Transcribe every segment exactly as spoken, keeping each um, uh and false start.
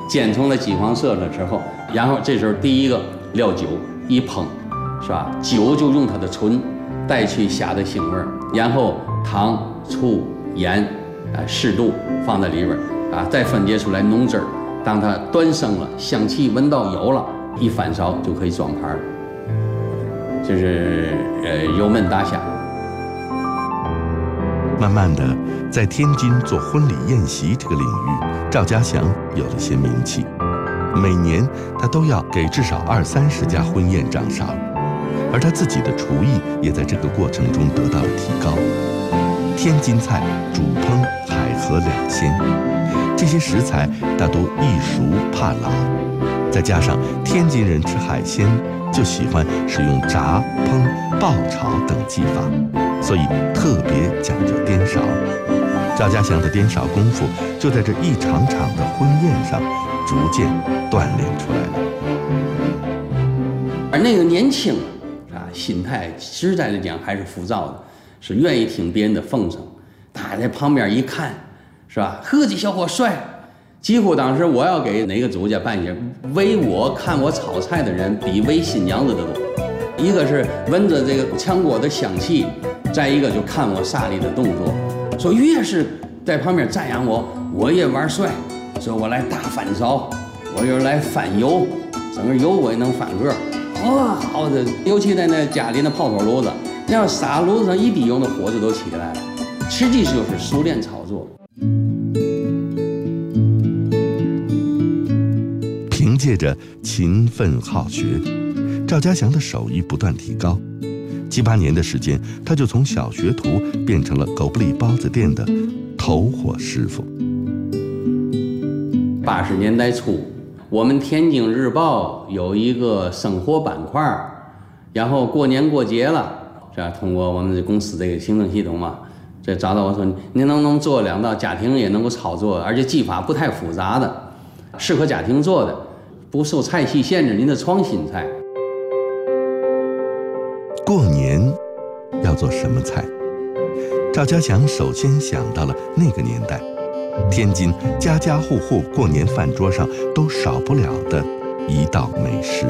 煎成了金黄色了之后，然后这时候第一个料酒一烹，是吧？酒就用它的醇带去虾的腥味儿，然后糖、醋、盐，啊，适度放在里边啊，再分解出来浓汁儿。当它端升了，香气闻到有了，一翻勺就可以装盘了。这是呃油焖大虾。 慢慢的，在天津做婚礼宴席这个领域，赵家祥有了些名气。每年他都要给至少二三十家婚宴掌勺，而他自己的厨艺也在这个过程中得到了提高。天津菜主烹海河两鲜，这些食材大多易熟怕老，再加上天津人吃海鲜就喜欢使用炸、烹、爆炒等技法，所以特别讲究颠勺。赵家祥的颠勺功夫就在这一场场的婚宴上逐渐锻炼出来了。 而那个年轻啊，心态实在来讲还是浮躁的，是愿意听别人的奉承。他在旁边一看，是吧？呵，这小伙帅！几乎当时我要给哪个主家办席，围我看我炒菜的人比围新娘子的多。一个是闻着这个炝锅的香气，再一个就看我杀力的动作。说越是在旁边赞扬我，我也玩帅。说我来大翻勺，我又来翻油，整个油我也能翻个。哇，好的！尤其在那家里那泡头炉子，那要撒炉子上一滴油，那火就都起来了。实际就是熟练操作。 凭借着勤奋好学，赵家祥的手艺不断提高。七八年的时间，他就从小学徒变成了狗不理包子店的头火师傅。 八十年代初，我们天津日报有一个生活板块，然后过年过节了，是吧？通过我们公司这个行政系统嘛，这找到我说，您能不能做两道家庭也能够操作，而且技法不太复杂的，适合家庭做的，不受菜系限制，您的创新菜。 过年要做什么菜？赵家祥首先想到了那个年代，天津家家户户过年饭桌上都少不了的一道美食。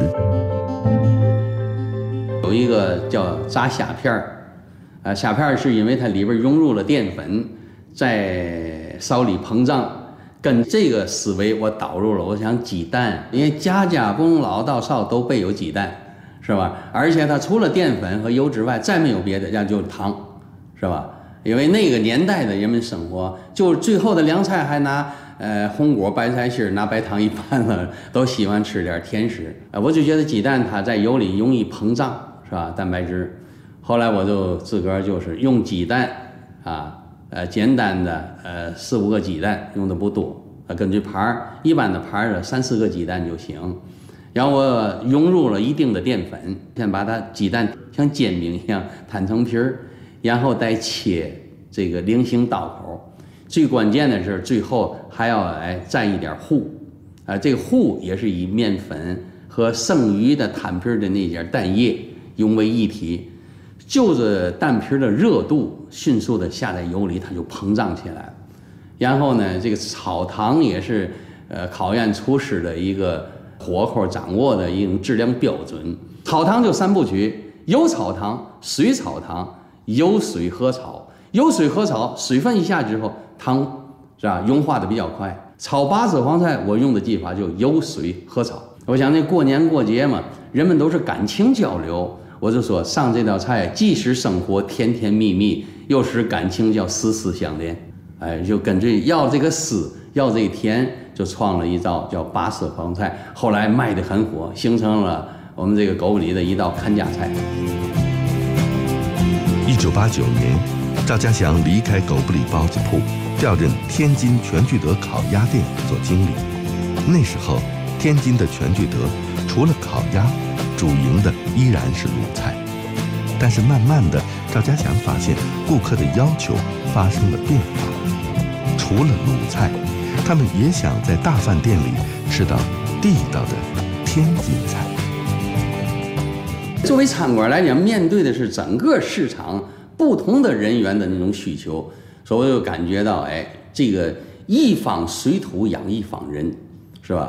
有一个叫炸虾片儿，啊，虾片儿是因为它里边融入了淀粉，在烧里膨胀。跟这个思维我导入了，我想鸡蛋，因为家家从老到少都备有鸡蛋，是吧？而且它除了淀粉和油之外，再没有别的，那就是糖，是吧？因为那个年代的人们生活，就最后的凉菜还拿呃红果白菜心拿白糖一拌了，都喜欢吃点甜食。呃，我就觉得鸡蛋它在油里容易膨胀，是吧？蛋白质。后来我就自个儿就是用鸡蛋啊。呃，简单的呃四五个鸡蛋用的不多，呃，根据盘儿，一般的盘儿的三四个鸡蛋就行。然后我融入了一定的淀粉，先把它鸡蛋像煎饼一样摊成皮儿，然后再切这个菱形刀口。最关键的是最后还要来蘸一点糊，啊、呃，这个糊也是以面粉和剩余的摊皮的那点蛋液融为一体。就着蛋皮的热度迅速的下在油里，它就膨胀起来了。然后呢，这个炒糖也是呃考验厨师的一个火候掌握的一种质量标准。炒糖就三部曲：油炒糖、水炒糖、油水合炒。油水合炒，水分一下之后，糖是吧融化的比较快。炒八色黄菜，我用的技法就油水合炒。我想那过年过节嘛，人们都是感情交流。我就说上这道菜，既使生活甜甜蜜蜜，又使感情叫丝丝相连。哎，就跟这要这个丝，要这个甜，就创了一道叫八色黄菜，后来卖得很火，形成了我们这个狗不理的一道看家菜。 一九八九年，赵家祥离开狗不理包子铺，调任天津全聚德烤鸭店做经理。那时候，天津的全聚德除了烤鸭，主营的依然是鲁菜，但是慢慢的，赵家祥发现顾客的要求发生了变化。除了鲁菜，他们也想在大饭店里吃到地道的天津菜。 作为餐馆来讲，面对的是整个市场不同的人员的那种需求，所以我就感觉到，哎，这个一方水土养一方人。